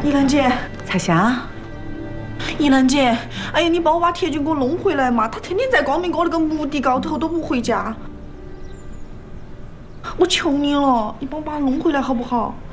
依兰姐， 彩霞， 依兰姐，哎呀，你帮我把铁军给我弄回来嘛！他天天在光明哥那个墓地高头都不回家，我求你了，你帮我把他弄回来好不好？